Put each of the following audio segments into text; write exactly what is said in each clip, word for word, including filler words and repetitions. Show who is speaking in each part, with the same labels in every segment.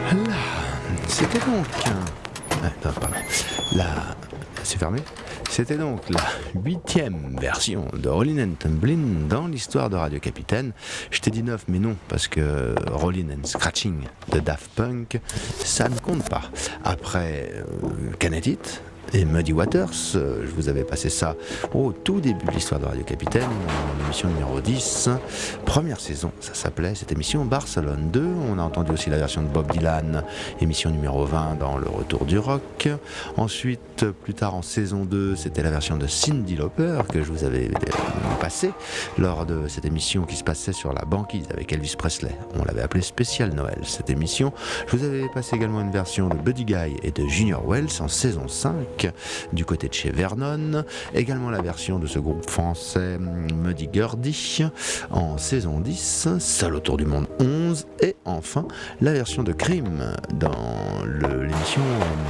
Speaker 1: Là, c'était donc... un- Ah, non, pardon. La... C'est fermé. C'était donc la huitième version de Rollin' and Tumblin' dans l'histoire de Radio Capitaine. Je t'ai dit neuf, mais non, parce que Rollin' and Scratching de Daft Punk, ça ne compte pas. Après euh, Can It It et Muddy Waters, euh, je vous avais passé ça au tout début de l'histoire de Radio Capitaine, en émission numéro dix, première saison, ça s'appelait cette émission Barcelone deux. On a entendu aussi la version de Bob Dylan, émission numéro vingt dans Le Retour du Rock. Ensuite, plus tard en saison deux, c'était la version de Cyndi Lauper que je vous avais passée lors de cette émission qui se passait sur la banquise avec Elvis Presley. On l'avait appelée Spécial Noël, cette émission. Je vous avais passé également une version de Buddy Guy et de Junior Wells en saison cinq, du côté de chez Vernon. Également la version de ce groupe français Muddy Gurdy en saison dix, Seul autour du monde onze, et enfin la version de Cream dans le, l'émission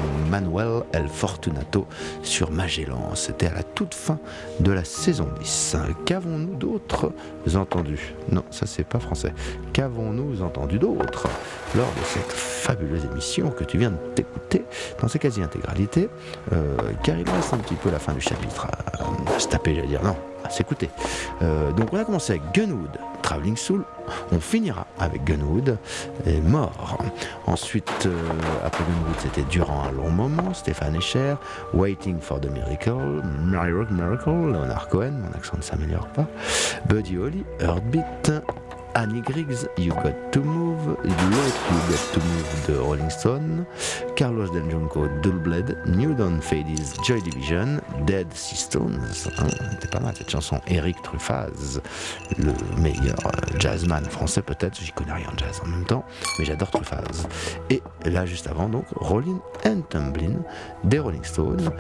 Speaker 1: Manuel El Fortunato sur Magellan. C'était à la toute fin de la saison dix. Qu'avons-nous d'autres entendus? Non, ça c'est pas français. Qu'avons-nous entendu d'autres lors de cette fabuleuse émission que tu viens de t'écouter dans sa quasi-intégralité, euh, car il reste un petit peu la fin du chapitre à, à se taper, j'allais dire, non, à s'écouter. Euh, donc on a commencé avec Gunwood, Traveling Soul. On finira avec Gunwood et Mort. Ensuite, euh, après Gunwood, c'était Durant un long moment, Stéphane Escher, Waiting for the Miracle, Miracle, Miracle, Leonard Cohen, mon accent ne s'améliore pas, Buddy Holly, Heartbeat, Annie Griggs, You Got to Move, l'autre You Got to Move de Rolling Stone, Carlos Del Junco, Double Blade, New Dawn Fades, Joy Division, Dead Sea Stones, hein, c'était pas mal cette chanson, Eric Truffaz, le meilleur jazzman français peut-être, j'y connais rien en jazz en même temps, mais j'adore Truffaz. Et là juste avant donc, Rollin' and Tumblin' des Rolling Stones,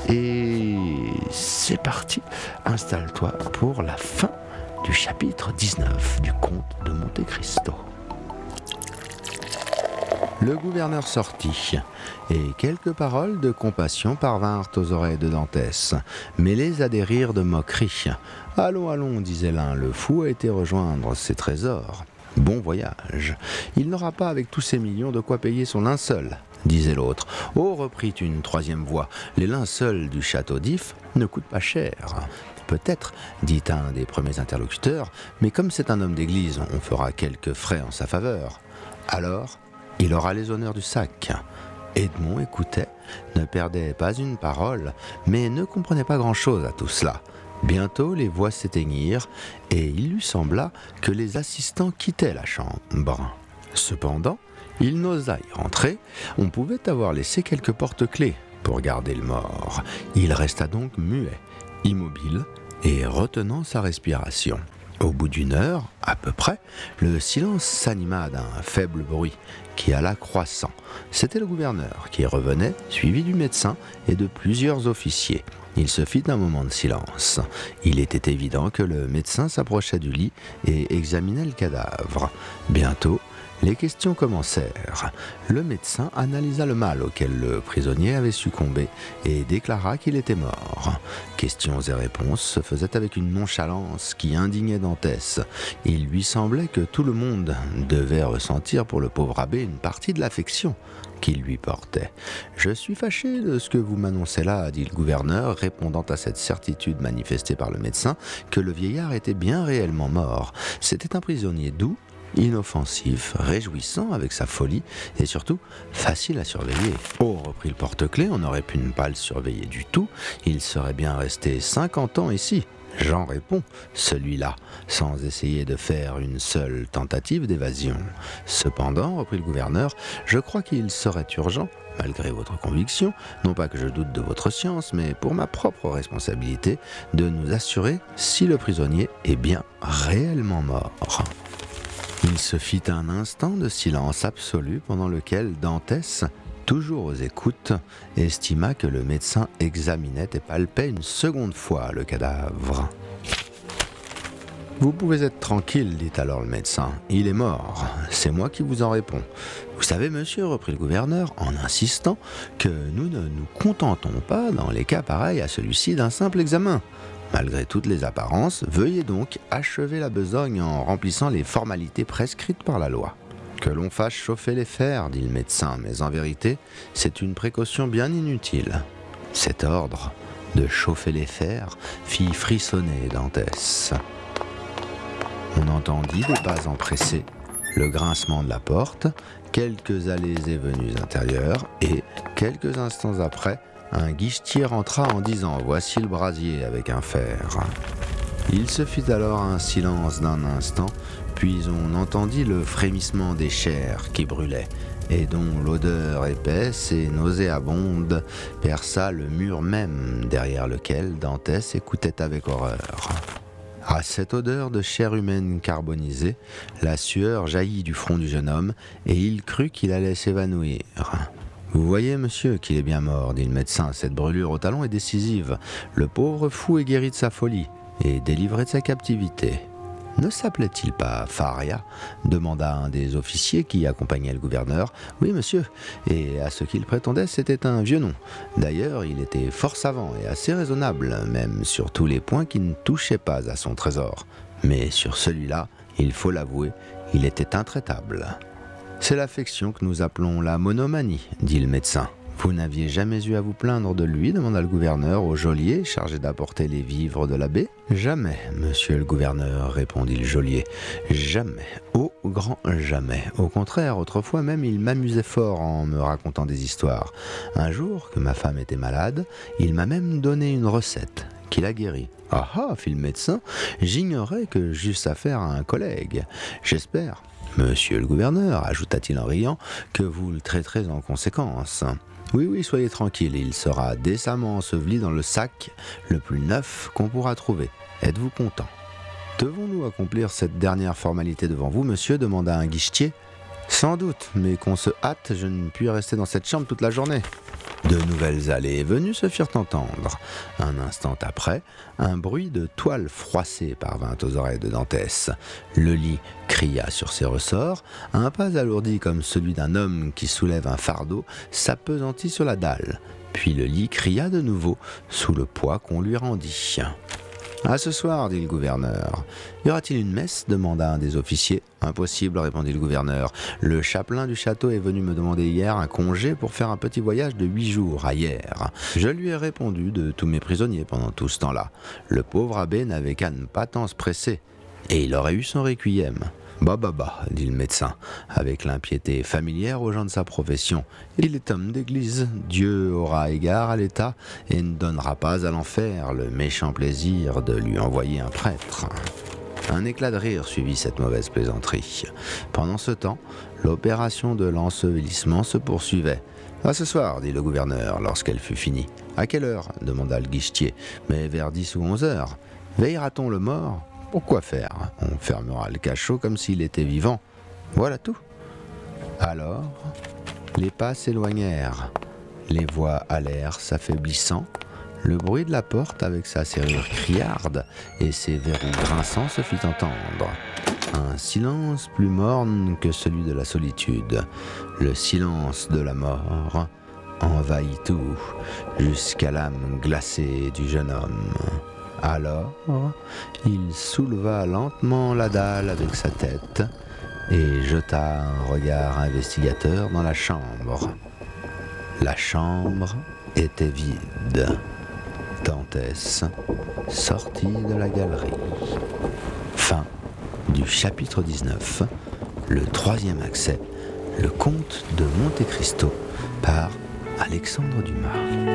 Speaker 1: et c'est parti, installe-toi pour la fin du chapitre dix-neuf du Comte de Monte Cristo. Le gouverneur sortit, et quelques paroles de compassion parvinrent aux oreilles de Dantès, mêlées à des rires de moquerie. « Allons, allons, disait l'un, le fou a été rejoindre ses trésors. Bon voyage. Il n'aura pas avec tous ces millions de quoi payer son linceul, disait l'autre. Oh, reprit une troisième voix, les linceuls du château d'If ne coûtent pas cher. Peut-être, dit un des premiers interlocuteurs, mais comme c'est un homme d'église, on fera quelques frais en sa faveur. Alors, il aura les honneurs du sac. Edmond écoutait, ne perdait pas une parole, mais ne comprenait pas grand-chose à tout cela. Bientôt, les voix s'éteignirent, et il lui sembla que les assistants quittaient la chambre. Cependant, il n'osa y rentrer, on pouvait avoir laissé quelques porte-clés pour garder le mort. Il resta donc muet, immobile, et retenant sa respiration. Au bout d'une heure, à peu près, le silence s'anima d'un faible bruit qui alla croissant. C'était le gouverneur qui revenait, suivi du médecin et de plusieurs officiers. Il se fit un moment de silence. Il était évident que le médecin s'approchait du lit et examinait le cadavre. Bientôt, les questions commencèrent. Le médecin analysa le mal auquel le prisonnier avait succombé et déclara qu'il était mort. Questions et réponses se faisaient avec une nonchalance qui indignait Dantès. Il lui semblait que tout le monde devait ressentir pour le pauvre abbé une partie de l'affection qu'il lui portait. « Je suis fâché de ce que vous m'annoncez là, dit le gouverneur, répondant à cette certitude manifestée par le médecin que le vieillard était bien réellement mort. C'était un prisonnier doux, inoffensif, réjouissant avec sa folie et surtout facile à surveiller. Oh, reprit le porte-clés, on n'aurait pu ne pas le surveiller du tout, il serait bien resté cinquante ans ici. J'en réponds, celui-là, sans essayer de faire une seule tentative d'évasion. Cependant, reprit le gouverneur, je crois qu'il serait urgent, malgré votre conviction, non pas que je doute de votre science, mais pour ma propre responsabilité, de nous assurer si le prisonnier est bien réellement mort. Il se fit un instant de silence absolu pendant lequel Dantès, toujours aux écoutes, estima que le médecin examinait et palpait une seconde fois le cadavre. « Vous pouvez être tranquille, dit alors le médecin, il est mort, c'est moi qui vous en réponds. Vous savez, monsieur, reprit le gouverneur, en insistant, que nous ne nous contentons pas, dans les cas pareils à celui-ci, d'un simple examen. Malgré toutes les apparences, veuillez donc achever la besogne en remplissant les formalités prescrites par la loi. » Que l'on fasse chauffer les fers, dit le médecin, mais en vérité, c'est une précaution bien inutile. Cet ordre de chauffer les fers fit frissonner Dantès. On entendit des pas empressés, le grincement de la porte, quelques allées et venues intérieures, et, quelques instants après, un guichetier rentra en disant « Voici le brasier avec un fer ». Il se fit alors un silence d'un instant, puis on entendit le frémissement des chairs qui brûlaient, et dont l'odeur épaisse et nauséabonde perça le mur même derrière lequel Dantès écoutait avec horreur. À cette odeur de chair humaine carbonisée, la sueur jaillit du front du jeune homme, et il crut qu'il allait s'évanouir. « Vous voyez, monsieur, qu'il est bien mort, dit le médecin, cette brûlure au talon est décisive. Le pauvre fou est guéri de sa folie, et délivré de sa captivité. » « Ne s'appelait-il pas Faria ?» demanda un des officiers qui accompagnait le gouverneur. « Oui, monsieur, et à ce qu'il prétendait, c'était un vieux nom. D'ailleurs, il était fort savant et assez raisonnable, même sur tous les points qui ne touchaient pas à son trésor. Mais sur celui-là, il faut l'avouer, il était intraitable. »« C'est l'affection que nous appelons la monomanie, » dit le médecin. « Vous n'aviez jamais eu à vous plaindre de lui ?» demanda le gouverneur au geôlier chargé d'apporter les vivres de l'abbé. « Jamais, monsieur le gouverneur, répondit le geôlier. Jamais, au grand jamais. Au contraire, autrefois même, il m'amusait fort en me racontant des histoires. Un jour, que ma femme était malade, il m'a même donné une recette qui l'a guérie. »« Ah ah, fit le médecin, j'ignorais que j'eusse affaire à un collègue. J'espère, monsieur le gouverneur, ajouta-t-il en riant, que vous le traiterez en conséquence. » Oui, oui, soyez tranquille, il sera décemment enseveli dans le sac le plus neuf qu'on pourra trouver. Êtes-vous content ? Devons-nous accomplir cette dernière formalité devant vous, monsieur ? Demanda un guichetier. Sans doute, mais qu'on se hâte, je ne puis rester dans cette chambre toute la journée. De nouvelles allées et venues se firent entendre. Un instant après, un bruit de toile froissée parvint aux oreilles de Dantès. Le lit cria sur ses ressorts, un pas alourdi comme celui d'un homme qui soulève un fardeau s'appesantit sur la dalle. Puis le lit cria de nouveau sous le poids qu'on lui rendit. « À ce soir, dit le gouverneur. Y aura-t-il une messe ? Demanda un des officiers. Impossible, répondit le gouverneur. Le chapelain du château est venu me demander hier un congé pour faire un petit voyage de huit jours à Hyères. Je lui ai répondu de tous mes prisonniers pendant tout ce temps-là. Le pauvre abbé n'avait qu'à ne pas tant se presser, et il aurait eu son requiem. Bah bah bah, dit le médecin, avec l'impiété familière aux gens de sa profession. Il est homme d'église, Dieu aura égard à l'État et ne donnera pas à l'enfer le méchant plaisir de lui envoyer un prêtre. Un éclat de rire suivit cette mauvaise plaisanterie. Pendant ce temps, l'opération de l'ensevelissement se poursuivait. « À ce soir, dit le gouverneur, lorsqu'elle fut finie. »« À quelle heure ? demanda le guichetier. »« Mais vers dix ou onze heures. »« Veillera-t-on le mort ? » Pourquoi faire ? On fermera le cachot comme s'il était vivant. Voilà tout. Alors, les pas s'éloignèrent, les voix allèrent s'affaiblissant, le bruit de la porte avec sa serrure criarde et ses verrous grinçants se fit entendre. Un silence plus morne que celui de la solitude, le silence de la mort, envahit tout, jusqu'à l'âme glacée du jeune homme. Alors, il souleva lentement la dalle avec sa tête et jeta un regard investigateur dans la chambre. La chambre était vide. Dantès sortit de la galerie. Fin du chapitre dix-neuf, le troisième accès, le comte de Monte Cristo par Alexandre Dumas.